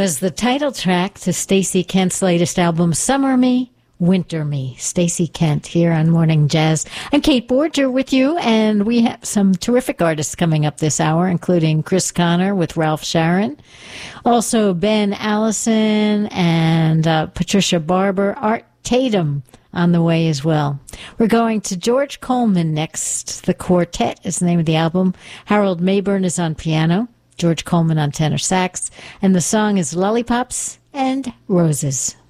was the title track to Stacey Kent's latest album, Summer Me, Winter Me. Stacey Kent here on Morning Jazz. I'm Kate Borger with you, and we have some terrific artists coming up this hour, including Chris Connor with Ralph Sharon, also Ben Allison and Patricia Barber, Art Tatum on the way as well. We're going to George Coleman next. The Quartet is the name of the album. Harold Mayburn is on piano, George Coleman on tenor sax, and the song is Lollipops and Roses.